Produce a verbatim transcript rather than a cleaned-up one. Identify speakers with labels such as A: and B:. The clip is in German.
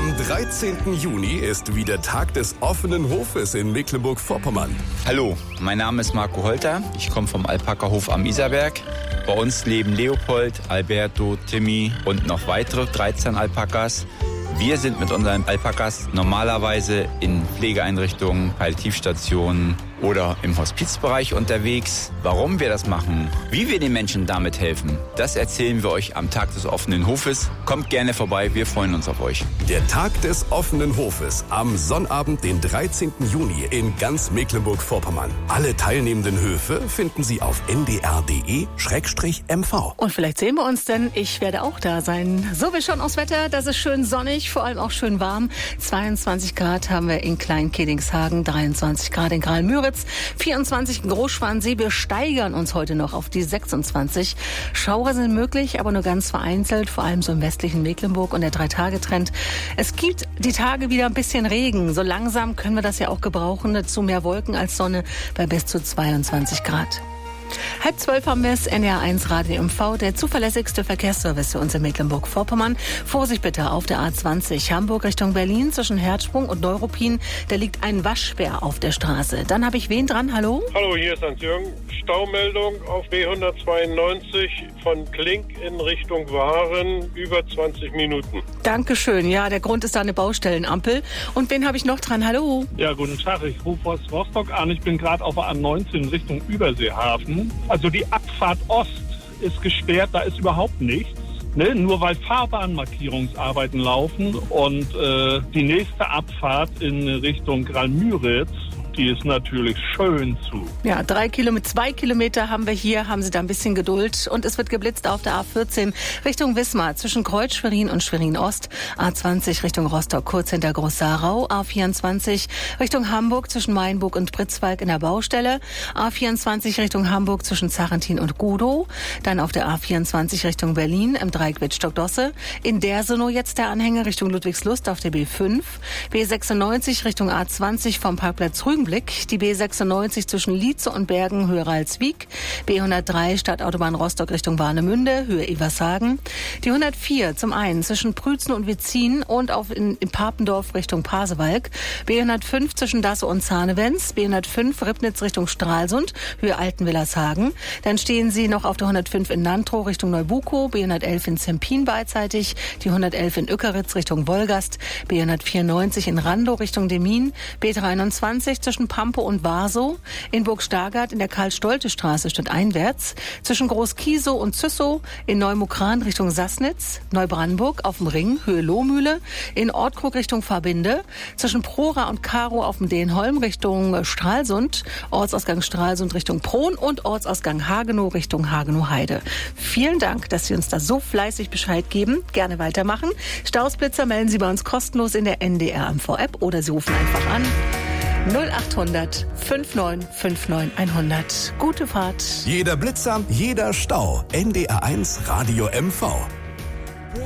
A: Am dreizehnten Juni ist wieder Tag des offenen Hofes in Mecklenburg-Vorpommern.
B: Hallo, mein Name ist Marco Holter. Ich komme vom Alpaka-Hof am Isarberg. Bei uns leben Leopold, Alberto, Timmy und noch weitere dreizehn Alpakas. Wir sind mit unseren Alpakas normalerweise in Pflegeeinrichtungen, Palliativstationen oder im Hospizbereich unterwegs. Warum wir das machen, wie wir den Menschen damit helfen, das erzählen wir euch am Tag des offenen Hofes. Kommt gerne vorbei, wir freuen uns auf euch.
A: Der Tag des offenen Hofes am Sonnabend, den dreizehnten Juni in ganz Mecklenburg-Vorpommern. Alle teilnehmenden Höfe finden Sie auf n d r punkt d e slash m v.
C: Und vielleicht sehen wir uns, denn ich werde auch da sein. So, wir schauen aufs Wetter. Das ist schön sonnig, vor allem auch schön warm. zweiundzwanzig Grad haben wir in Klein-Kedixhagen, dreiundzwanzig Grad in Graal-Müritz, vierundzwanzig in Großschwansee. Wir steigern uns heute noch auf die sechsundzwanzig. Schauer sind möglich, aber nur ganz vereinzelt, vor allem so im westlichen Mecklenburg und der Drei-Tage-Trend. Es gibt die Tage wieder ein bisschen Regen. So langsam können wir das ja auch gebrauchen. Dazu mehr Wolken als Sonne bei bis zu zweiundzwanzig Grad. Halb zwölf haben wir es, N D R eins Radio M V, der zuverlässigste Verkehrsservice für uns in Mecklenburg-Vorpommern. Vorsicht bitte auf der A zwanzig Hamburg Richtung Berlin zwischen Herzsprung und Neuruppin. Da liegt ein Waschbär auf der Straße. Dann habe ich wen dran? Hallo?
D: Hallo, hier ist Hans-Jürgen. Staumeldung auf B hundertzweiundneunzig von Klink in Richtung Waren, über zwanzig Minuten.
C: Dankeschön. Ja, der Grund ist da eine Baustellenampel. Und wen habe ich noch dran? Hallo?
E: Ja, guten Tag. Ich rufe aus Rostock an. Ich bin gerade auf der A neunzehn Richtung Überseehafen. Also die Abfahrt Ost ist gesperrt, da ist überhaupt nichts. Ne? Nur weil Fahrbahnmarkierungsarbeiten laufen und äh, die nächste Abfahrt in Richtung Graal-Müritz, die ist natürlich schön zu.
C: Ja, drei Kilometer, zwei Kilometer haben wir hier, haben Sie da ein bisschen Geduld. Und es wird geblitzt auf der A vierzehn Richtung Wismar, zwischen Kreuz, Schwerin und Schwerin-Ost. A zwanzig Richtung Rostock, kurz hinter Groß-Sarau. A vierundzwanzig Richtung Hamburg, zwischen Mainburg und Pritzwalk in der Baustelle. A vierundzwanzig Richtung Hamburg, zwischen Zarentin und Gudow. Dann auf der A vierundzwanzig Richtung Berlin, im Dreieck Wittstock-Dosse. In Dersenow jetzt der Anhänger Richtung Ludwigslust auf der B fünf. B sechsundneunzig Richtung A zwanzig vom Parkplatz Rügen. Die B sechsundneunzig zwischen Lietze und Bergen, Höhe Ralswiek. B hundertdrei Stadtautobahn Rostock Richtung Warnemünde, Höhe Evershagen. Die hundertvier zum einen zwischen Prützen und Witzin und auf in, in Papendorf Richtung Pasewalk. B hundertfünf zwischen Dasse und Zahnewens. B hundertfünf Ribnitz Richtung Stralsund, Höhe Altenwillershagen. Dann stehen Sie noch auf der hundertfünf in Nantrow Richtung Neubukow. B hundertelf in Zempin beidseitig. Die hundertelf in Ückeritz Richtung Wolgast. B hundertvierundneunzig in Randow Richtung Demmin. B dreiundzwanzig zwischen Pampe und Warsow, in Burg-Stargard in der Karl-Stolte-Straße stadteinwärts, zwischen Groß-Kiesow und Züssow, in Neumukran Richtung Sassnitz, Neubrandenburg auf dem Ring, Höhe Lohmühle, in Ortkrug Richtung Verbinde, zwischen Prora und Karow auf dem Denholm Richtung Stralsund, Ortsausgang Stralsund Richtung Prohn und Ortsausgang Hagenow Richtung Hagenow-Heide. Vielen Dank, dass Sie uns da so fleißig Bescheid geben. Gerne weitermachen. Stausblitzer melden Sie bei uns kostenlos in der N D R M V-App oder Sie rufen einfach an null acht hundert neunundfünfzig neunundfünfzig hundert. Gute Fahrt.
A: Jeder Blitzer, jeder Stau. N D R eins Radio M V.